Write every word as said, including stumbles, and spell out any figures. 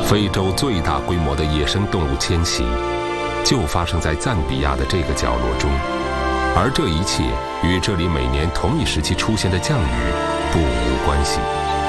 非洲最大规模的野生动物迁徙，就发生在赞比亚的这个角落中，而这一切与这里每年同一时期出现的降雨不无关系。